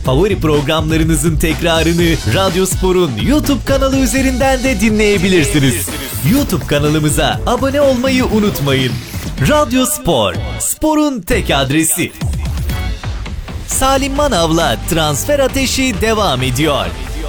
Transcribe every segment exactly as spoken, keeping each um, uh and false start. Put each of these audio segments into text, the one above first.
Favori programlarınızın tekrarını Radyospor'un YouTube kanalı üzerinden de dinleyebilirsiniz. YouTube kanalımıza abone olmayı unutmayın. Radyospor, sporun tek adresi. Salim Manav'la Transfer Ateşi devam ediyor.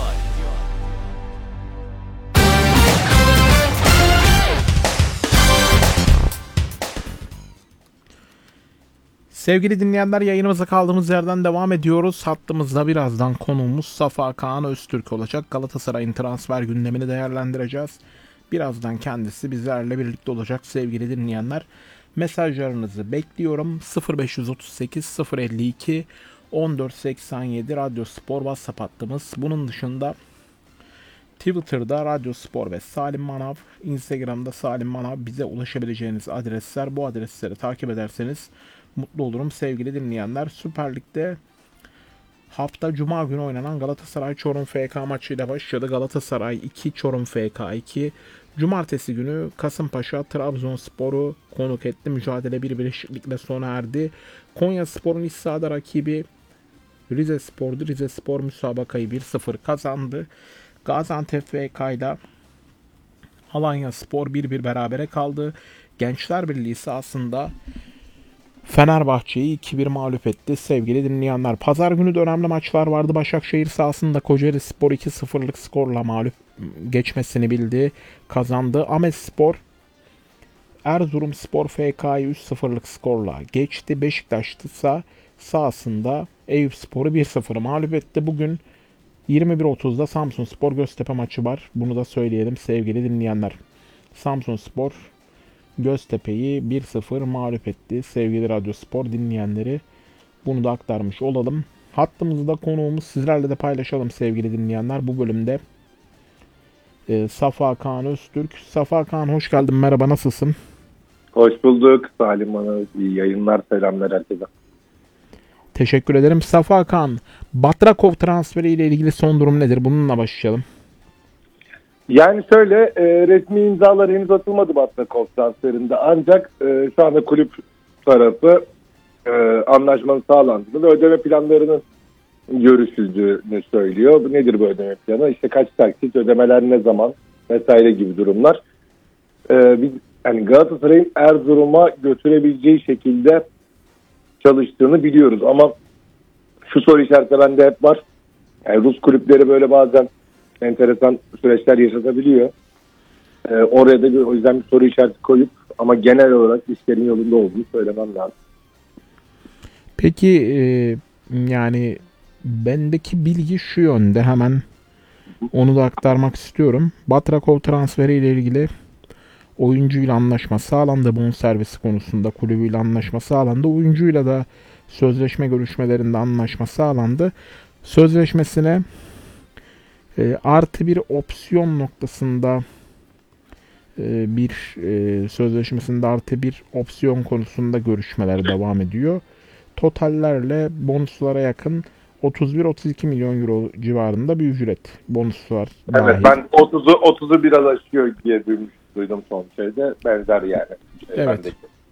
Sevgili dinleyenler, yayınımıza kaldığımız yerden devam ediyoruz. Hattımızda birazdan konuğumuz Safa Kaan Öztürk olacak. Galatasaray'ın transfer gündemini değerlendireceğiz. Birazdan kendisi bizlerle birlikte olacak sevgili dinleyenler. Mesajlarınızı bekliyorum. sıfır beş otuz sekiz sıfır elli iki on dört seksen yedi Radyospor WhatsApp hattımız. Bunun dışında Twitter'da Radyospor ve Salim Manav, Instagram'da Salim Manav bize ulaşabileceğiniz adresler. Bu adresleri takip ederseniz mutlu olurum sevgili dinleyenler. Süper Lig'de hafta Cuma günü oynanan Galatasaray Çorum F K maçıyla başladı. Galatasaray iki, Çorum F K iki. Cumartesi günü Kasımpaşa Trabzonspor'u konuk etti. Mücadele bir bir eşitlikle sona erdi. Konyaspor'un iç sahada rakibi Rizespor'du. Rizespor müsabakayı bir sıfır kazandı. Gaziantep F K ile Alanyaspor bir bir berabere kaldı. Gençler Birliği sahasında Fenerbahçe'yi iki bir mağlup etti sevgili dinleyenler. Pazar günü de önemli maçlar vardı. Başakşehir sahasında Kocaelispor iki sıfırlık skorla mağlup geçmesini bildi. Kazandı. Ahmetspor Erzurumspor F K'yı üç sıfırlık skorla geçti. Beşiktaş ise sahasında Eyüpspor'u bir sıfır mağlup etti. Bugün yirmi bir otuzda Samsunspor Göztepe maçı var. Bunu da söyleyelim sevgili dinleyenler. Samsunspor Göztepe'yi bir sıfır mağlup etti sevgili Radyospor dinleyenleri. Bunu da aktarmış olalım. Hattımızda konuğumuz, sizlerle de paylaşalım sevgili dinleyenler. Bu bölümde e, Safa Kaan Öztürk. Safa Kaan, hoş geldin, merhaba, nasılsın? Hoş bulduk Salim, bana iyi yayınlar, selamlar herkese. Teşekkür ederim. Safa Kaan, Batrakov transferi ile ilgili son durum nedir? Bununla başlayalım. Yani şöyle, e, resmi imzalar henüz atılmadı Batrakov transferinde, ancak e, şu anda kulüp tarafı e, anlaşmanın sağlandığını ve ödeme planlarının görüşüldüğünü söylüyor. Bu nedir bu ödeme planı? İşte kaç taksit, ödemeler ne zaman vesaire gibi durumlar. E, biz yani Galatasaray'ın Erzurum'a götürebileceği şekilde çalıştığını biliyoruz ama şu soru işareti bende hep var. Yani Rus kulüpleri böyle bazen enteresan süreçler yaşatabiliyor. Ee, oraya da bir, o yüzden bir soru işareti koyup ama genel olarak işlerin yolunda olduğunu söylemem lazım. Peki e, yani bendeki bilgi şu yönde, hemen onu da aktarmak istiyorum. Batrakov transferi ile ilgili oyuncuyla anlaşma sağlandı. Bonservisi konusunda kulübüyle anlaşma sağlandı. Oyuncuyla da sözleşme görüşmelerinde anlaşma sağlandı. Sözleşmesine e, artı bir opsiyon noktasında e, bir e, sözleşmesinde artı bir opsiyon konusunda görüşmeler devam ediyor. Totallerle bonuslara yakın otuz bir otuz iki milyon euro civarında bir ücret. Bonuslar dahil. Evet, ben otuzu otuzu biraz aşıyor diye duymuş, duydum son şeyde. Benzer yani. Şey, evet.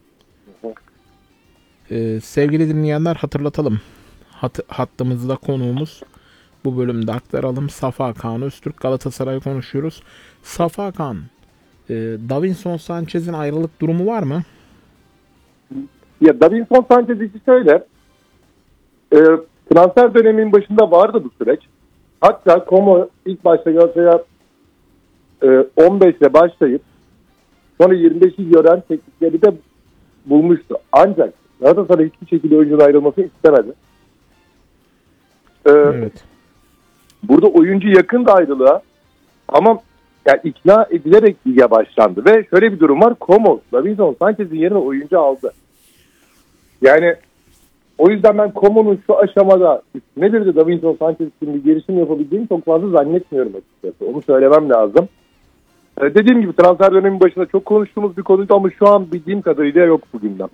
Ee, sevgili dinleyenler, hatırlatalım. Hat hattımızda konuğumuz, bu bölümde aktaralım. Safa Kaan Öztürk, Galatasaray'ı konuşuyoruz. Safa Kaan, e, Davinson Sanchez'in ayrılık durumu var mı? Ya Davinson Sanchez için şöyle, e, transfer döneminin başında vardı bu süreç. Hatta Como ilk başta Galatasaray'a e, on beşle başlayıp sonra yirmi beşi gören teknikleri de bulmuştu. Ancak Galatasaray hiçbir şekilde oyuncunun ayrılmasını istemedi. Ee, evet. Burada oyuncu yakın da ayrılığa ama yani ikna edilerek lige başlandı. Ve şöyle bir durum var. Como, Davinson Sanchez'in yerine oyuncu aldı. Yani o yüzden ben Como'nun şu aşamada nedir de Davinson Sanchez için bir girişim yapabildiğini çok fazla zannetmiyorum açıkçası. Onu söylemem lazım. Ee, dediğim gibi transfer dönemin başında çok konuştuğumuz bir konuydu ama şu an bildiğim kadarıyla yok bugünden.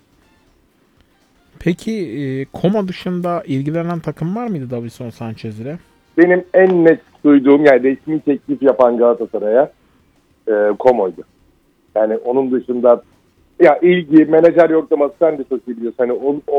Peki e, Como dışında ilgilenen takım var mıydı Davinson Sanchez ile? Benim en net duyduğum, yani resmi teklif yapan Galatasaray'a e, Como'ydu. Yani onun dışında ya ilgi, menajer yoklaması, sen de çok iyi biliyorsun. Hani o,